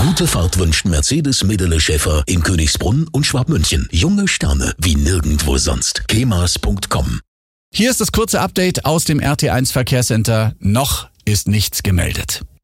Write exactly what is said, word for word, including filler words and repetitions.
Gute Fahrt wünscht Mercedes Medele Schäfer in Königsbrunn und Schwabmünchen. Junge Sterne wie nirgendwo sonst. kemas punkt com. Hier ist das kurze Update aus dem R T eins Verkehrscenter. Noch ist nichts gemeldet.